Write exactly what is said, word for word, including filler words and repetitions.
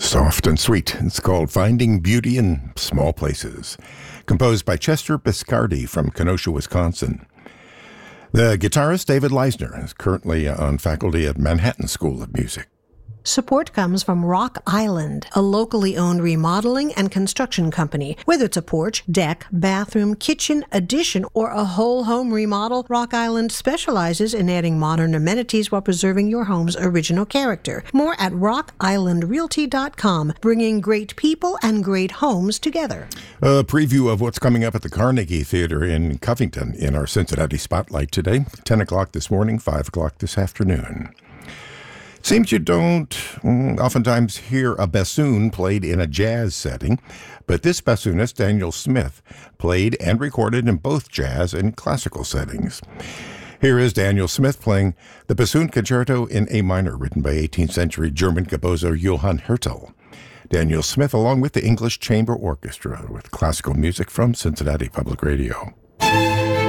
Soft and sweet. It's called Finding Beauty in Small Places. Composed by Chester Biscardi from Kenosha, Wisconsin. The guitarist David Leisner is currently on faculty at Manhattan School of Music. Support comes from Rock Island, a locally owned remodeling and construction company. Whether it's a porch, deck, bathroom, kitchen, addition, or a whole home remodel, Rock Island specializes in adding modern amenities while preserving your home's original character. More at rock island realty dot com, bringing great people and great homes together. A preview of what's coming up at the Carnegie Theater in Covington in our Cincinnati Spotlight today. ten o'clock this morning, five o'clock this afternoon. Seems you don't mm, oftentimes hear a bassoon played in a jazz setting, but this bassoonist, Daniel Smith, played and recorded in both jazz and classical settings. Here is Daniel Smith playing the Bassoon Concerto in A minor, written by eighteenth century German composer Johann Hertel. Daniel Smith, along with the English Chamber Orchestra, with classical music from Cincinnati Public Radio.